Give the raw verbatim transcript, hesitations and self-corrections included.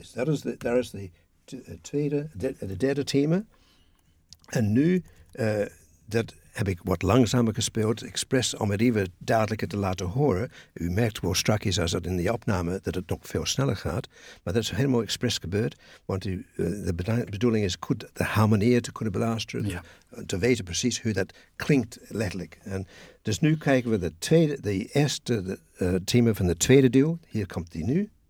Dus dat is de, daar is de tweede, de, de derde thema. En nu, uh, dat heb ik wat langzamer gespeeld, expres om het even duidelijker te laten horen. U merkt wel strakjes als dat in de opname, dat het nog veel sneller gaat. Maar dat is helemaal expres gebeurd. Want u, uh, de bedoeling is goed de harmonie te kunnen beluisteren. Ja. Te weten precies hoe dat klinkt letterlijk. En dus nu kijken we de, tweede, de eerste de, uh, thema van de tweede deel. Hier komt die nu.